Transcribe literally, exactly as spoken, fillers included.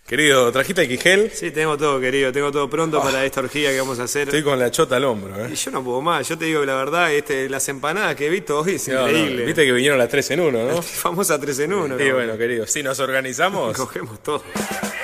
Querido, ¿trajiste el Quigel? Sí, tengo todo, querido, tengo todo pronto oh, para esta orgía que vamos a hacer. Estoy con la chota al hombro, ¿eh? Y yo no puedo más, yo te digo que la verdad, este, las empanadas que he visto hoy es no, increíble. No, viste que vinieron las tres en uno, ¿no? La famosa tres en uno. Sí, no, bueno, querido, si nos organizamos... Cogemos todo.